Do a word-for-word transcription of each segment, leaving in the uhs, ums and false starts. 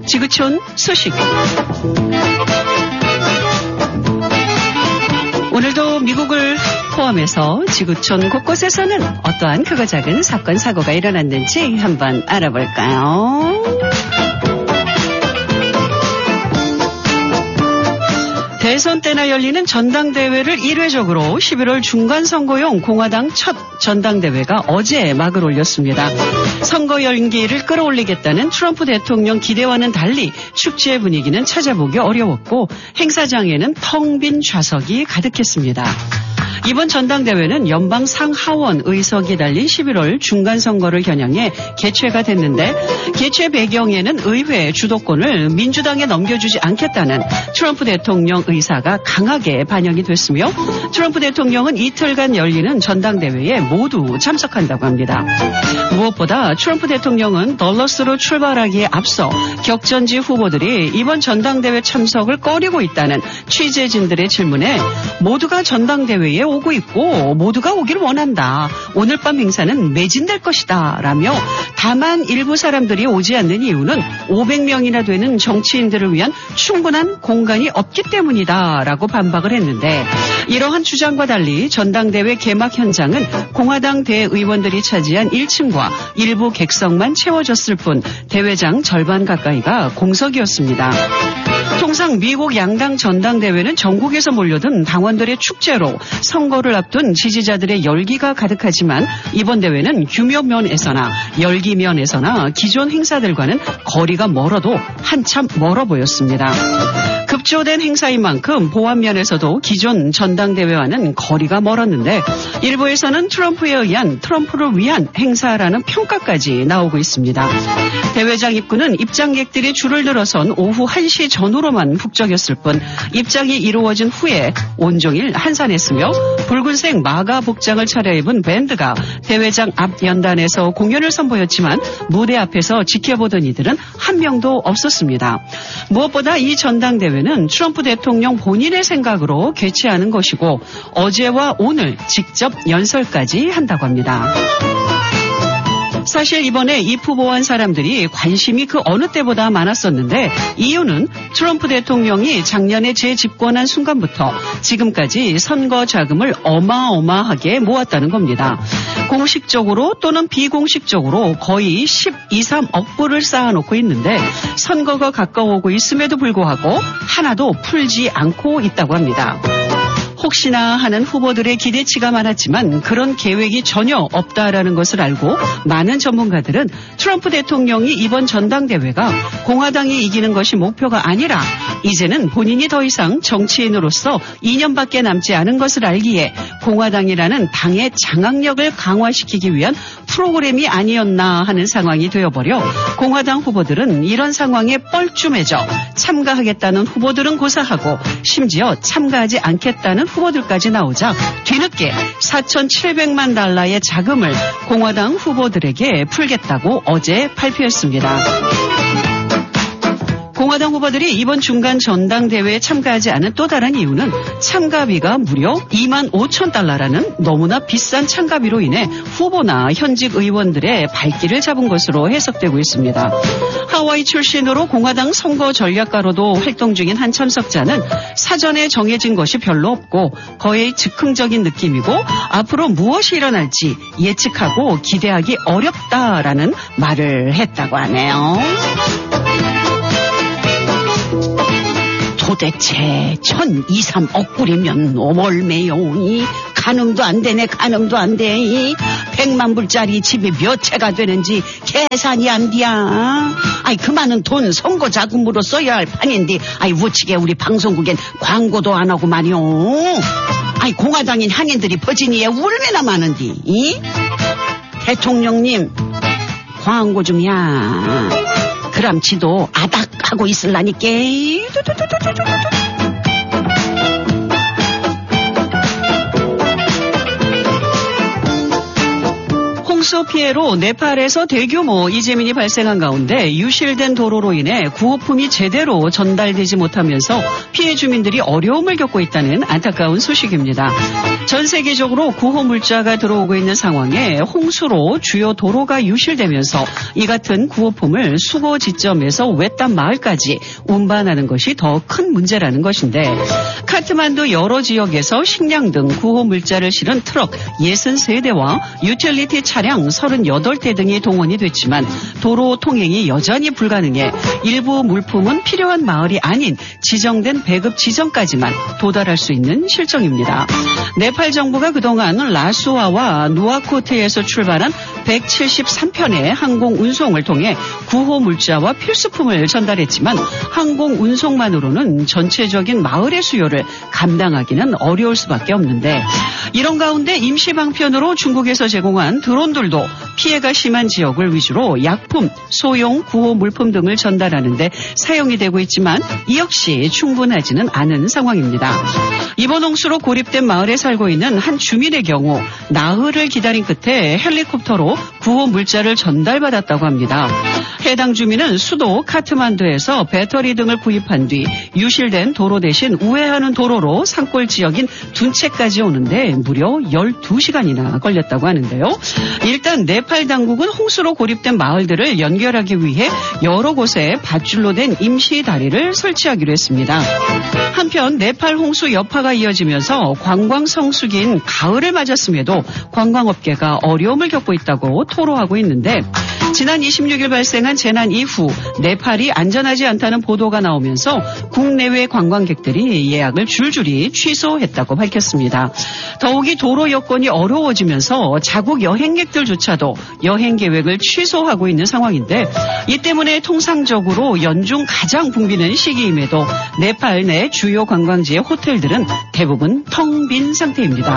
지구촌 소식. 오늘도 미국을 포함해서 지구촌 곳곳에서는 어떠한 크고 작은 사건 사고가 일어났는지 한번 알아볼까요? 대선 때나 열리는 전당대회를 일회적으로 십일월 중간선거용 공화당 첫 전당대회가 어제 막을 올렸습니다. 선거 열기를 끌어올리겠다는 트럼프 대통령 기대와는 달리 축제의 분위기는 찾아보기 어려웠고 행사장에는 텅 빈 좌석이 가득했습니다. 이번 전당대회는 연방 상하원 의석이 달린 십일월 중간선거를 겨냥해 개최가 됐는데 개최 배경에는 의회 주도권을 민주당에 넘겨주지 않겠다는 트럼프 대통령 의사가 강하게 반영이 됐으며 트럼프 대통령은 이틀간 열리는 전당대회에 모두 참석한다고 합니다. 무엇보다 트럼프 대통령은 덜러스로 출발하기에 앞서 격전지 후보들이 이번 전당대회 참석을 꺼리고 있다는 취재진들의 질문에 모두가 전당대회에 오고 있고 모두가 오기를 원한다. 오늘 밤 행사는 매진될 것이다. 라며 다만 일부 사람들이 오지 않는 이유는 오백 명이나 되는 정치인들을 위한 충분한 공간이 없기 때문이다. 라고 반박을 했는데 이러한 주장과 달리 전당대회 개막 현장은 공화당 대의원들이 차지한 일 층과 일부 객석만 채워졌을 뿐 대회장 절반 가까이가 공석이었습니다. 통상 미국 양당 전당대회는 전국에서 몰려든 당원들의 축제로 선거를 앞둔 지지자들의 열기가 가득하지만 이번 대회는 규모 면에서나 열기 면에서나 기존 행사들과는 거리가 멀어도 한참 멀어 보였습니다. 급조된 행사인 만큼 보안 면에서도 기존 전당대회와는 거리가 멀었는데 일부에서는 트럼프에 의한 트럼프를 위한 행사라는 평가까지 나오고 있습니다. 대회장 입구는 입장객들이 줄을 들어선 오후 한 시 전후로만 북적였을 뿐 입장이 이루어진 후에 온종일 한산했으며 붉은색 마가 복장을 차려입은 밴드가 대회장 앞 연단에서 공연을 선보였지만 무대 앞에서 지켜보던 이들은 한 명도 없었습니다. 무엇보다 이 전당대회는 트럼프 대통령 본인의 생각으로 개최하는 것이고 어제와 오늘 직접 연설까지 한다고 합니다. 사실 이번에 입후보한 사람들이 관심이 그 어느 때보다 많았었는데 이유는 트럼프 대통령이 작년에 재집권한 순간부터 지금까지 선거 자금을 어마어마하게 모았다는 겁니다. 공식적으로 또는 비공식적으로 거의 십이삼억 불을 쌓아놓고 있는데 선거가 가까워오고 있음에도 불구하고 하나도 풀지 않고 있다고 합니다. 혹시나 하는 후보들의 기대치가 많았지만 그런 계획이 전혀 없다라는 것을 알고 많은 전문가들은 트럼프 대통령이 이번 전당대회가 공화당이 이기는 것이 목표가 아니라 이제는 본인이 더 이상 정치인으로서 이 년밖에 남지 않은 것을 알기에 공화당이라는 당의 장악력을 강화시키기 위한 프로그램이 아니었나 하는 상황이 되어버려 공화당 후보들은 이런 상황에 뻘쭘해져 참가하겠다는 후보들은 고사하고 심지어 참가하지 않겠다는 후보들까지 나오자 뒤늦게 사천칠백만 달러의 자금을 공화당 후보들에게 풀겠다고 어제 발표했습니다. 공화당 후보들이 이번 중간 전당대회에 참가하지 않은 또 다른 이유는 참가비가 무려 이만 오천 달러라는 너무나 비싼 참가비로 인해 후보나 현직 의원들의 발길을 잡은 것으로 해석되고 있습니다. 하와이 출신으로 공화당 선거 전략가로도 활동 중인 한 참석자는 사전에 정해진 것이 별로 없고 거의 즉흥적인 느낌이고 앞으로 무엇이 일어날지 예측하고 기대하기 어렵다라는 말을 했다고 하네요. 도대체 천이삼억 불이면 월매용이 가늠도 안 되네 가늠도 안 돼. 백만 불짜리 집이 몇 채가 되는지 계산이 안 돼야. 아이 그 많은 돈 선거 자금으로 써야 할 판인데 아이 우치게 우리 방송국엔 광고도 안 하고 말이오. 아이 공화당인 한인들이 버지니에 얼마나 많은디. 이? 대통령님 광고 좀야. 그럼 지도 아닥하고 있을라니까. 홍수 피해로 네팔에서 대규모 이재민이 발생한 가운데 유실된 도로로 인해 구호품이 제대로 전달되지 못하면서 피해 주민들이 어려움을 겪고 있다는 안타까운 소식입니다. 전 세계적으로 구호 물자가 들어오고 있는 상황에 홍수로 주요 도로가 유실되면서 이 같은 구호품을 수거 지점에서 외딴 마을까지 운반하는 것이 더 큰 문제라는 것인데, 카트만두 여러 지역에서 식량 등 구호 물자를 실은 트럭 육십삼 대와 유틸리티 차량 삼십팔 대 등이 동원이 됐지만 도로 통행이 여전히 불가능해 일부 물품은 필요한 마을이 아닌 지정된 배급 지점까지만 도달할 수 있는 실정입니다. 네팔 정부가 그동안 라수아와 누아코트에서 출발한 백칠십삼 편의 항공 운송을 통해 구호 물자와 필수품을 전달했지만 항공 운송만으로는 전체적인 마을의 수요를 감당하기는 어려울 수밖에 없는데, 이런 가운데 임시 방편으로 중국에서 제공한 드론들도 피해가 심한 지역을 위주로 약품, 소형 구호 물품 등을 전달하는 데 사용이 되고 있지만 이 역시 충분하지는 않은 상황입니다. 이번 홍수로 고립된 마을에 살고 있는 한 주민의 경우 나흘을 기다린 끝에 헬리콥터로 구호 물자를 전달받았다고 합니다. 해당 주민은 수도 카트만두에서 배터리 등을 구입한 뒤 유실된 도로 대신 우회하는 도로로 산골 지역인 둔체까지 오는데 무려 열두 시간이나 걸렸다고 하는데요. 일단 네팔 당국은 홍수로 고립된 마을들을 연결하기 위해 여러 곳에 밧줄로 된 임시 다리를 설치하기로 했습니다. 한편 네팔 홍수 여파가 이어지면서 관광 성수기인 가을을 맞았음에도 관광업계가 어려움을 겪고 있다고 토로하고 있는데, 지난 이십육 일 발생한 재난 이후 네팔이 안전하지 않다는 보도가 나오면서 국내외 관광객들이 예약을 줄줄이 취소했다고 밝혔습니다. 더욱이 도로 여건이 어려워지면서 자국 여행객들조차도 여행 계획을 취소하고 있는 상황인데, 이 때문에 통상적으로 연중 가장 붐비는 시기임에도 네팔 내 주요 관광지의 호텔들은 대부분 텅 빈 상태입니다.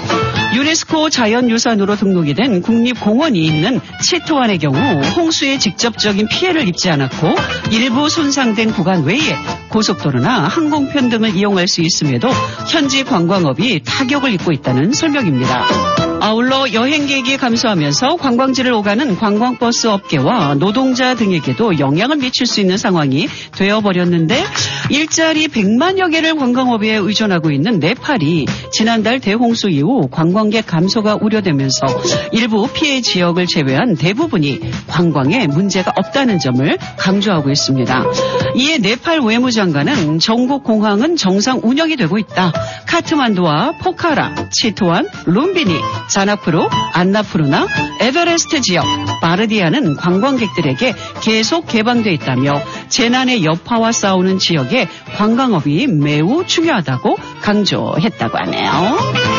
유네스코 자연유산으로 등록이 된 국립공원이 있는 치토안의 경우 홍수에 직접적인 피해를 입지 않았고 일부 손상된 구간 외에 고속도로나 항공편 등을 이용할 수 있음에도 현지 관광업이 타격을 입고 있다는 설명입니다. 아울러 여행객이 감소하면서 관광지를 오가는 관광버스 업계와 노동자 등에게도 영향을 미칠 수 있는 상황이 되어버렸는데, 일자리 백만여 개를 관광업에 의존하고 있는 네팔이 지난달 대홍수 이후 관광객 감소가 우려되면서 일부 피해 지역을 제외한 대부분이 관광에 문제가 없다는 점을 강조하고 있습니다. 이에 네팔 외무장관은 전국 공항은 정상 운영이 되고 있다. 카트만두와 포카라, 치토안, 룸비니, 자나프루, 안나푸르나, 에베레스트 지역, 바르디아는 관광객들에게 계속 개방돼 있다며 재난의 여파와 싸우는 지역에 관광업이 매우 중요하다고 강조했다고 하네요.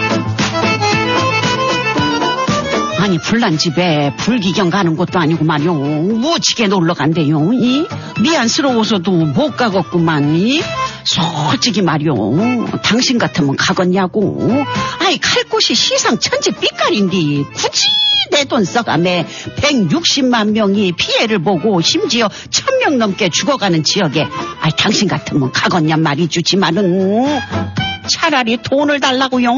아니, 불난 집에 불기경 가는 것도 아니고 말이오. 무지개 놀러 간대요. 이 미안스러워서도 못 가겠구만. 이 솔직히 말이오. 당신 같으면 가겠냐고. 아이, 갈 곳이 시상 천지 삐까린디 굳이 내 돈 써가매 백육십만 명이 피해를 보고 심지어 천 명 넘게 죽어가는 지역에 아이, 당신 같으면 가겠냐 말이주지만은 차라리 돈을 달라고요.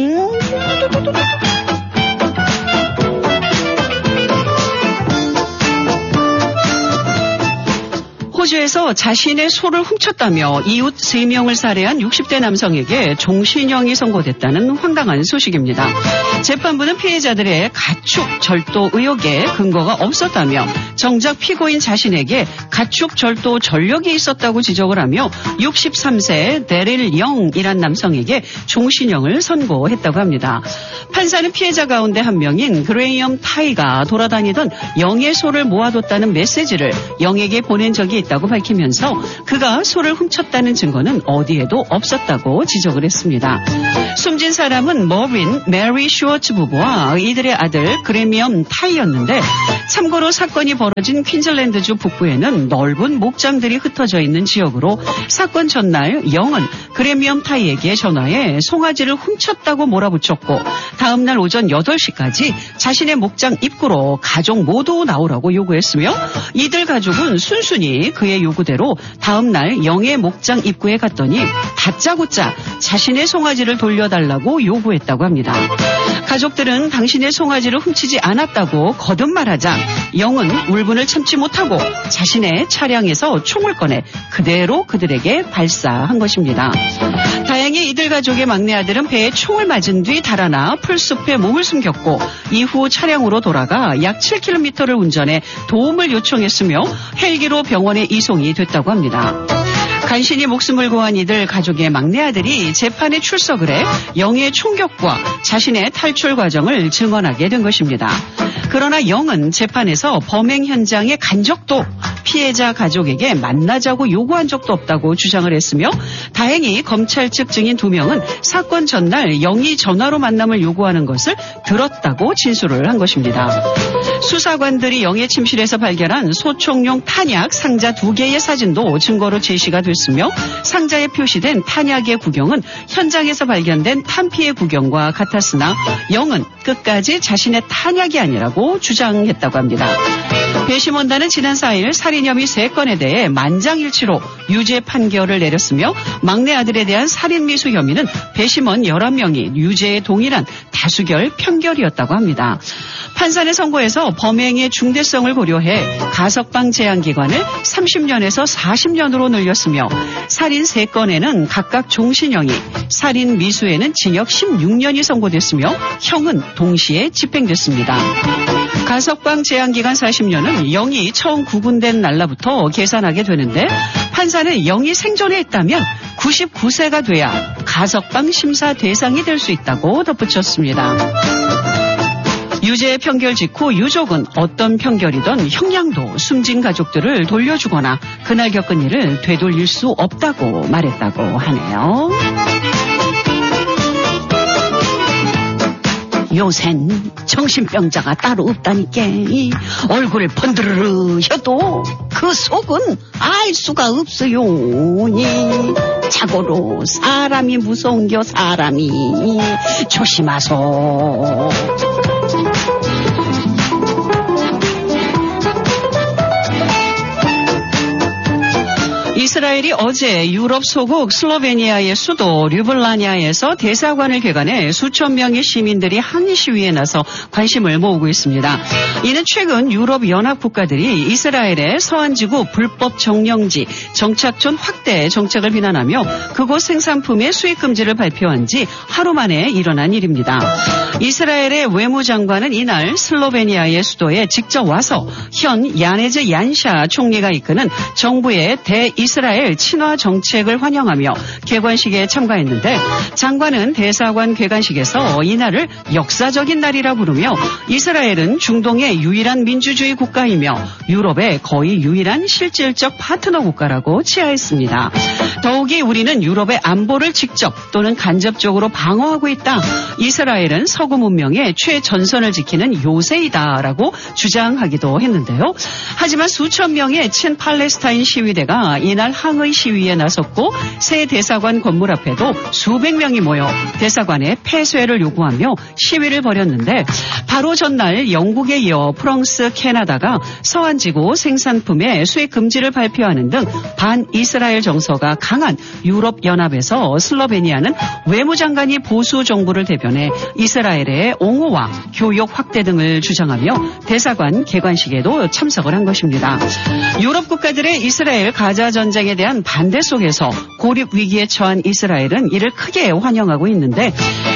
호주에서 자신의 소를 훔쳤다며 이웃 세 명을 살해한 육십 대 남성에게 종신형이 선고됐다는 황당한 소식입니다. 재판부는 피해자들의 가축 절도 의혹에 근거가 없었다며 정작 피고인 자신에게 가축 절도 전력이 있었다고 지적을 하며 육십삼 세 데릴 영이란 남성에게 종신형을 선고했다고 합니다. 판사는 피해자 가운데 한 명인 그레이엄 타이가 돌아다니던 영의 소를 모아뒀다는 메시지를 영에게 보낸 적이 있다고 밝히면서 그가 소를 훔쳤다는 증거는 어디에도 없었다고 지적을 했습니다. 숨진 사람은 머린, 메리 슈워츠 부부와 이들의 아들 그레미엄 타이였는데, 참고로 사건이 벌어진 퀸즐랜드주 북부에는 넓은 목장들이 흩어져 있는 지역으로 사건 전날 영은 그레미엄 타이에게 전화해 송아지를 훔쳤다고 몰아붙였고 다음날 오전 여덟 시까지 자신의 목장 입구로 가족 모두 나오라고 요구했으며, 이들 가족은 순순히 그의 요구대로 다음날 영의 목장 입구에 갔더니 다짜고짜 자신의 송아지를 돌려달라고 요구했다고 합니다. 가족들은 당신의 송아지를 훔치지 않았다고 거듭말하자 영은 울분을 참지 못하고 자신의 차량에서 총을 꺼내 그대로 그들에게 발사한 것입니다. 다행히 이들 가족의 막내 아들은 배에 총을 맞은 뒤 달아나 풀숲에 몸을 숨겼고 이후 차량으로 돌아가 약 칠 킬로미터를 운전해 도움을 요청했으며 헬기로 병원에 이송이 됐다고 합니다. 간신히 목숨을 구한 이들 가족의 막내 아들이 재판에 출석을 해 영의 총격과 자신의 탈출 과정을 증언하게 된 것입니다. 그러나 영은 재판에서 범행 현장에 간 적도 피해자 가족에게 만나자고 요구한 적도 없다고 주장을 했으며 다행히 검찰 측 증인 두 명은 사건 전날 영이 전화로 만남을 요구하는 것을 들었다고 진술을 한 것입니다. 수사관들이 영의 침실에서 발견한 소총용 탄약 상자 두 개의 사진도 증거로 제시가 됐으며 상자에 표시된 탄약의 구경은 현장에서 발견된 탄피의 구경과 같았으나 영은 끝까지 자신의 탄약이 아니라고 주장했다고 합니다. 배심원단은 지난 사 일 살인 혐의 세 건에 대해 만장일치로 유죄 판결을 내렸으며 막내 아들에 대한 살인 미수 혐의는 배심원 열한 명이 유죄에 동일한 다수결 편결이었다고 합니다. 판사는 선고에서 범행의 중대성을 고려해 가석방 제한기간을 삼십 년에서 사십 년으로 늘렸으며 살인 세 건에는 각각 종신형이, 살인 미수에는 징역 십육 년이 선고됐으며 형은 동시에 집행됐습니다. 가석방 제한기간 사십 년은 영이 처음 구금된 날로부터 계산하게 되는데 판사는 영이 생존해 있다면 구십구 세가 돼야 가석방 심사 대상이 될 수 있다고 덧붙였습니다. 유죄 판결 직후 유족은 어떤 판결이든 형량도 숨진 가족들을 돌려주거나 그날 겪은 일을 되돌릴 수 없다고 말했다고 하네요. 요샌 정신병자가 따로 없다니까. 얼굴을 번드르르 해도 그 속은 알 수가 없어요. 자고로 사람이 무서운겨 사람이. 조심하소. 이스라엘이 어제 유럽 소국 슬로베니아의 수도 류블라냐에서 대사관을 개관해 수천 명의 시민들이 항의 시위에 나서 관심을 모으고 있습니다. 이는 최근 유럽 연합 국가들이 이스라엘의 서한지구 불법 정령지 정착촌 확대 정책을 비난하며 그곳 생산품의 수입 금지를 발표한 지 하루 만에 일어난 일입니다. 이스라엘의 외무장관은 이날 슬로베니아의 수도에 직접 와서 현 야네즈 얀샤 총리가 이끄는 정부의 대이스라엘 친화 정책을 환영하며 개관식에 참가했는데 장관은 대사관 개관식에서 이날을 역사적인 날이라 부르며 이스라엘은 중동의 유일한 민주주의 국가이며 유럽의 거의 유일한 실질적 파트너 국가라고 치하했습니다. 더욱이 우리는 유럽의 안보를 직접 또는 간접적으로 방어하고 있다. 이스라엘은 서구 문명의 최전선을 지키는 요새이다라고 주장하기도 했는데요. 하지만 수천 명의 친팔레스타인 시위대가 이날 항의 시위에 나섰고 새 대사관 건물 앞에도 수백 명이 모여 대사관의 폐쇄를 요구하며 시위를 벌였는데 바로 전날 영국에 이어 프랑스, 캐나다가 서한지구 생산품의 수입 금지를 발표하는 등 반이스라엘 정서가 강한 유럽연합에서 슬로베니아는 외무장관이 보수 정부를 대변해 이스라엘의 옹호와 교역 확대 등을 주장하며 대사관 개관식에도 참석을 한 것입니다. 유럽 국가들의 이스라엘 가자 전쟁에 대한 반대 속에서 고립 위기에 처한 이스라엘은 이를 크게 환영하고 있는데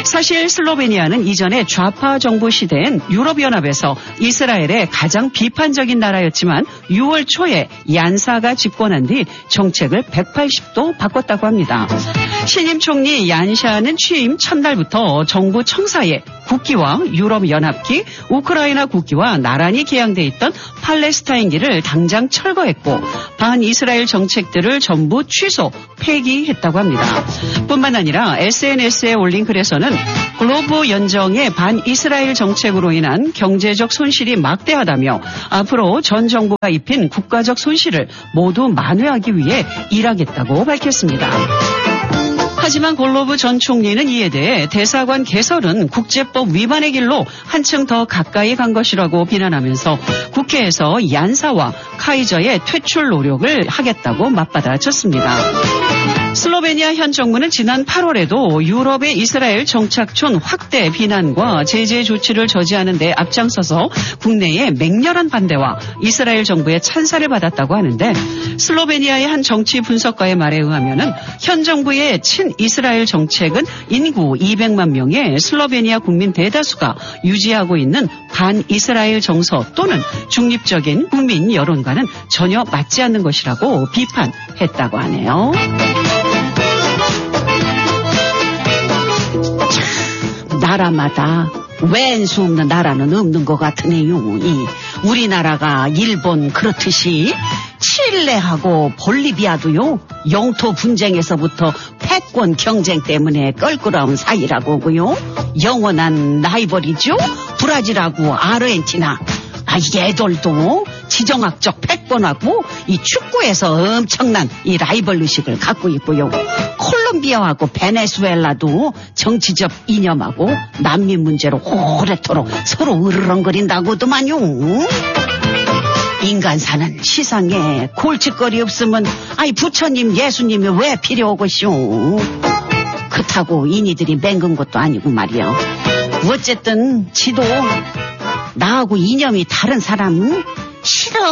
사실 슬로베니아는 이전에 좌파 정부 시대엔 유럽연합에서 이스라엘의 가장 비판적인 나라였지만 유월 초에 얀사가 집권한 뒤 정책을 백팔십 도 바꿨다고 합니다. 신임 총리 얀샤는 취임 첫날부터 정부 청사에 국기와 유럽연합기, 우크라이나 국기와 나란히 개양돼 있던 팔레스타인기를 당장 철거했고 반이스라엘 정책들을 전부 취소, 폐기했다고 합니다. 뿐만 아니라 에스엔에스에 올린 글에서는 글로브 연정의 반이스라엘 정책으로 인한 경제적 손실이 막대하다며 앞으로 전 정부가 입힌 국가적 손실을 모두 만회하기 위해 일하겠다고 밝혔습니다. 하지만 골로브 전 총리는 이에 대해 대사관 개설은 국제법 위반의 길로 한층 더 가까이 간 것이라고 비난하면서 국회에서 얀사와 카이저의 퇴출 노력을 하겠다고 맞받아쳤습니다. 슬로베니아 현 정부는 지난 팔월에도 유럽의 이스라엘 정착촌 확대 비난과 제재 조치를 저지하는 데 앞장서서 국내의 맹렬한 반대와 이스라엘 정부의 찬사를 받았다고 하는데, 슬로베니아의 한 정치 분석가의 말에 의하면은 현 정부의 친이스라엘 정책은 인구 이백만 명의 슬로베니아 국민 대다수가 유지하고 있는 반이스라엘 정서 또는 중립적인 국민 여론과는 전혀 맞지 않는 것이라고 비판했다고 하네요. 참, 나라마다 왼수 없는 나라는 없는 것 같으네요. 이 우리나라가 일본 그렇듯이 칠레하고 볼리비아도요, 영토 분쟁에서부터 패권 경쟁 때문에 껄끄러운 사이라고요. 영원한 라이벌이죠. 브라질하고 아르헨티나. 아, 얘들도 지정학적 패권하고 이 축구에서 엄청난 이 라이벌 의식을 갖고 있고요. 콜롬비아하고 베네수엘라도 정치적 이념하고 난민 문제로 오래도록 서로 으르렁거린다고도만요. 인간 사는 시상에 골칫거리 없으면 아이 부처님 예수님이 왜 필요하고쇼. 그렇다고 이니들이 맹근 것도 아니고 말이야. 어쨌든 지도 나하고 이념이 다른 사람은 싫어.